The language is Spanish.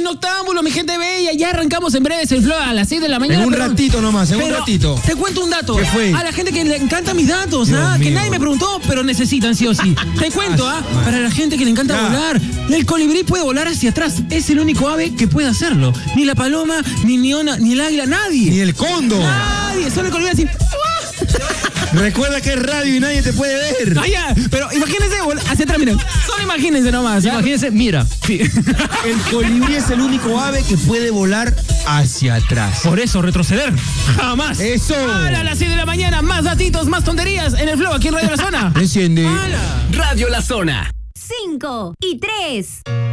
noctámbulo, mi gente bella. Ya arrancamos en breve el flow a las 6 de la mañana. En un ratito nomás, en un ratito. Te cuento un dato. ¿Qué fue? A la gente que le encantan mis datos, que nadie me preguntó, pero necesitan sí o sí. Te cuento, para la gente que le encanta volar, el colibrí puede volar hacia atrás. Es el único ave que puede hacerlo. Ni la paloma, ni Niona, ni el águila, nadie. Ni el cóndor. Nadie, solo el colibrí así. Recuerda que es radio y nadie te puede ver. Ya, pero imagínense hacia atrás, miren. Solo imagínense nomás. Imagínense, mira. Sí. El colibrí es el único ave que puede volar hacia atrás. Por eso, retroceder. Jamás. Eso. A las 6 de la mañana, más datitos, más tonterías en el flow aquí en Radio La Zona. Enciende. ¡Hala! Radio La Zona. 5 y 3.